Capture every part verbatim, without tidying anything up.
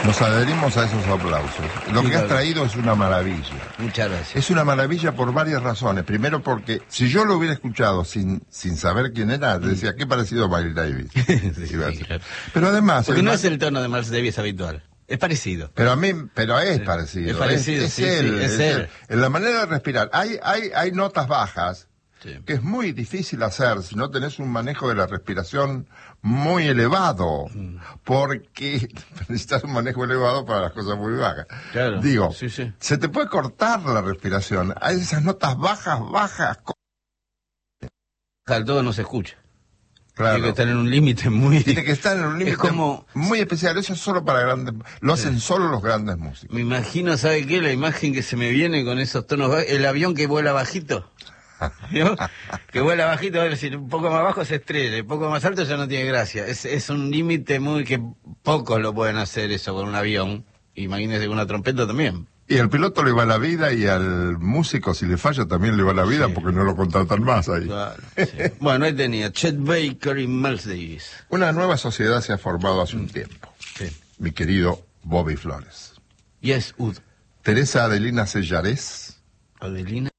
Nos adherimos a esos aplausos. Lo que has traído es una maravilla. Muchas gracias. Es una maravilla por varias razones. Primero porque si yo lo hubiera escuchado sin sin saber quién era, decía, qué parecido a Miles Davis. Sí, sí, claro. Pero además... Porque no más... es el tono de Miles Davis habitual. Es parecido. Pero a mí, pero es parecido. Es parecido, es, sí, es él, sí, es, es él. él. En la manera de respirar. Hay, hay, hay notas bajas, sí, que es muy difícil hacer si no tenés un manejo de la respiración muy elevado. Mm. Porque necesitas un manejo elevado para las cosas muy bajas. Claro. Digo, sí, sí. se te puede cortar la respiración. Hay esas notas bajas, bajas. Al todo no se escucha. Claro. Tiene que estar en un límite muy... Tiene que estar en un límite como... muy especial. Eso es solo para grandes... Lo hacen sí. solo los grandes músicos. Me imagino, ¿sabe qué? La imagen que se me viene con esos tonos bajos. El avión que vuela bajito. ¿No? Que vuela bajito, a ver si un poco más bajo se estrella, un poco más alto ya no tiene gracia. Es, es un límite muy que pocos lo pueden hacer eso con un avión. Imagínese con una trompeta también. Y al piloto le va la vida y al músico, si le falla, también le va la vida sí. porque no lo contratan más ahí. Claro, sí. Bueno, ahí tenía Chet Baker y Miles Davis. Una nueva sociedad se ha formado hace un tiempo. Sí. Mi querido Bobby Flores. Yes, Ud. Teresa Adelina Sellarés. Adelina.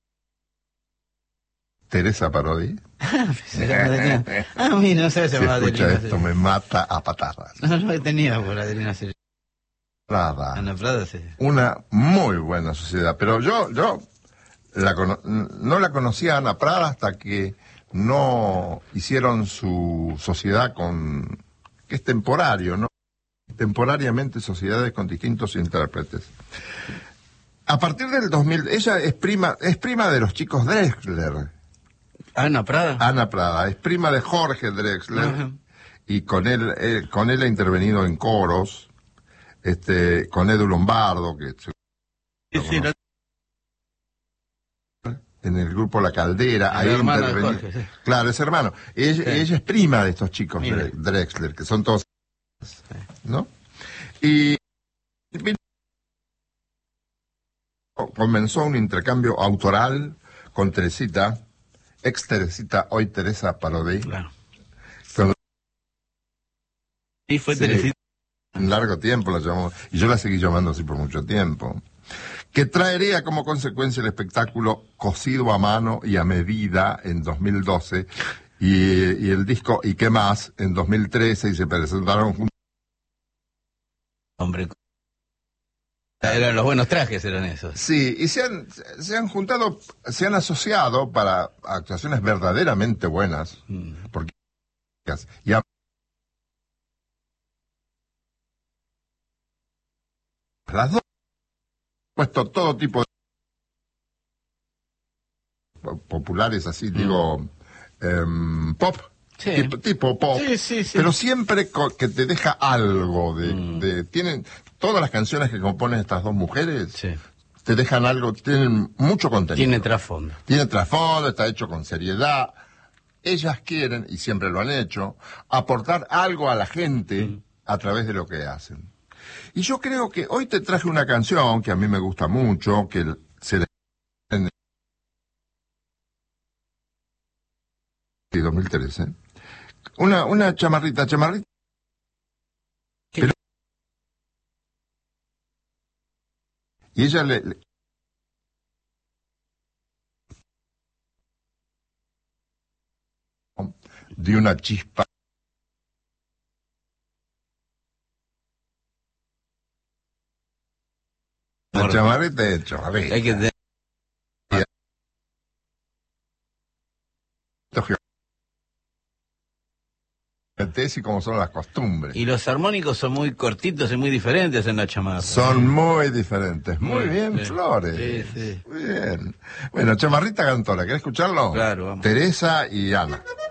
Teresa Parodi. Ah, mira, no sé, se llama Adelina. Adelina. Esto me mata a patadas. No, no he tenido por Adelina Sellarés. Prada. Ana Prada, sí. Una muy buena sociedad. Pero yo, yo la cono no la conocía a Ana Prada hasta que no hicieron su sociedad con, que es temporario, ¿no? Temporariamente sociedades con distintos intérpretes. A partir del dos mil, ella es prima, es prima de los chicos Drexler. Ana Prada. Ana Prada, es prima de Jorge Drexler. Uh-huh. Y con él, eh, con él ha intervenido en coros. Este, con Edu Lombardo, que sí, sí, la... en el grupo La Caldera, ahí intervenido. Jorge, sí. Claro, es hermano. Ella, sí. ella es prima de estos chicos de Drexler, que son todos, sí. ¿no? Y comenzó un intercambio autoral con Teresita, ex Teresita, hoy Teresa Parodi. Claro. Cuando... Y fue sí. Teresita. Un largo tiempo la llamamos, y yo la seguí llamando así por mucho tiempo, que traería como consecuencia el espectáculo Cosido a Mano y a Medida en dos mil doce, y, y el disco ¿Y qué más? En dos mil trece, y se presentaron juntos. Hombre, eran los buenos trajes, eran esos. Sí, y se han, se han juntado, se han asociado para actuaciones verdaderamente buenas, mm. porque y a las dos puesto todo tipo de populares así, mm. digo, um, pop, sí. tipo, tipo pop, sí, sí, sí. pero siempre que te deja algo de, mm. de, tienen, todas las canciones que componen estas dos mujeres, sí. te dejan algo, tienen mucho contenido. Tiene trasfondo. Tiene trasfondo, está hecho con seriedad. Ellas quieren, y siempre lo han hecho, aportar algo a la gente mm. a través de lo que hacen. Y yo creo que hoy te traje una canción que a mí me gusta mucho, que se le... en dos mil trece. Una, una chamarrita, chamarrita. Pero... Y ella le... le... dio una chispa. La chamarrita es chamarrita. Hay que tener... Y como son las costumbres. Y los armónicos son muy cortitos y muy diferentes en la chamarra. Son muy diferentes. Muy, muy bien, sí. Flores. Sí, sí. Muy bien. Bueno, chamarrita cantora, ¿querés escucharlo? Claro, vamos. Teresa y Ana.